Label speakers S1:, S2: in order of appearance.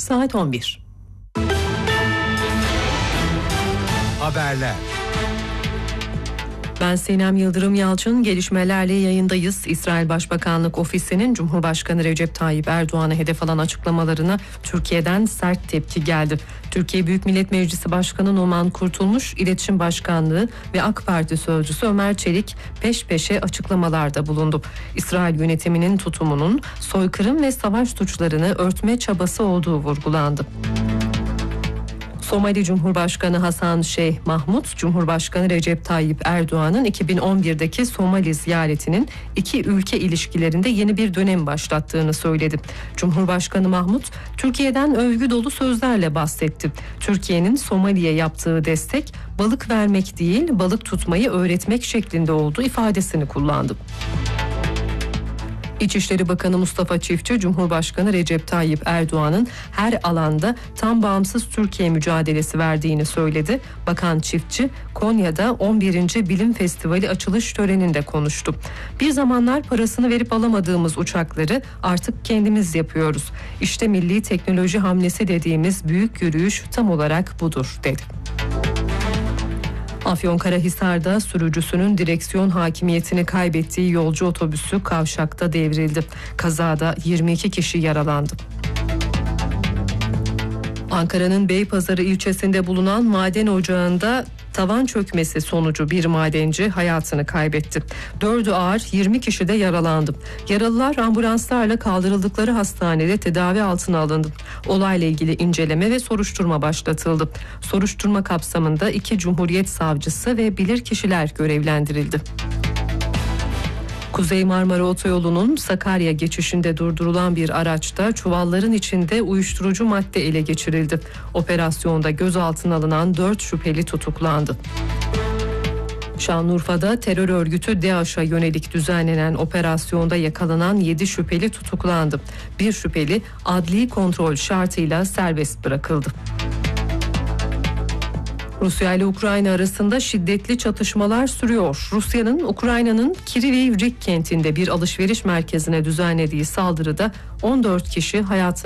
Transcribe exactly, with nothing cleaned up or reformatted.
S1: Saat on bir.
S2: Haberler.
S1: Ben Sinem Yıldırım Yalçın, gelişmelerle yayındayız. İsrail Başbakanlık Ofisi'nin Cumhurbaşkanı Recep Tayyip Erdoğan'a hedef alan açıklamalarına Türkiye'den sert tepki geldi. Türkiye Büyük Millet Meclisi Başkanı Numan Kurtulmuş, İletişim Başkanlığı ve AK Parti Sözcüsü Ömer Çelik peş peşe açıklamalarda bulundu. İsrail yönetiminin tutumunun soykırım ve savaş suçlarını örtme çabası olduğu vurgulandı. Somali Cumhurbaşkanı Hasan Şeyh Mahmut, Cumhurbaşkanı Recep Tayyip Erdoğan'ın iki bin on birdeki Somali ziyaretinin iki ülke ilişkilerinde yeni bir dönem başlattığını söyledi. Cumhurbaşkanı Mahmut, Türkiye'den övgü dolu sözlerle bahsetti. Türkiye'nin Somali'ye yaptığı destek, balık vermek değil, balık tutmayı öğretmek şeklinde olduğu ifadesini kullandı. İçişleri Bakanı Mustafa Çiftçi, Cumhurbaşkanı Recep Tayyip Erdoğan'ın her alanda tam bağımsız Türkiye mücadelesi verdiğini söyledi. Bakan Çiftçi, Konya'da on birinci Bilim Festivali açılış töreninde konuştu. Bir zamanlar parasını verip alamadığımız uçakları artık kendimiz yapıyoruz. İşte milli teknoloji hamlesi dediğimiz büyük yürüyüş tam olarak budur, dedi. Afyonkarahisar'da sürücüsünün direksiyon hakimiyetini kaybettiği yolcu otobüsü kavşakta devrildi. Kazada yirmi iki kişi yaralandı. Ankara'nın Beypazarı ilçesinde bulunan maden ocağında tavan çökmesi sonucu bir madenci hayatını kaybetti. Dördü ağır, yirmi kişi de yaralandı. Yaralılar ambulanslarla kaldırıldıkları hastanede tedavi altına alındı. Olayla ilgili inceleme ve soruşturma başlatıldı. Soruşturma kapsamında iki Cumhuriyet savcısı ve bilirkişiler görevlendirildi. Kuzey Marmara Otoyolu'nun Sakarya geçişinde durdurulan bir araçta çuvalların içinde uyuşturucu madde ele geçirildi. Operasyonda gözaltına alınan dört şüpheli tutuklandı. Şanlıurfa'da terör örgütü DAEŞ'a yönelik düzenlenen operasyonda yakalanan yedi şüpheli tutuklandı. Bir şüpheli adli kontrol şartıyla serbest bırakıldı. Rusya ile Ukrayna arasında şiddetli çatışmalar sürüyor. Rusya'nın Ukrayna'nın Kryvyi Rih kentinde bir alışveriş merkezine düzenlediği saldırıda on dört kişi hayatını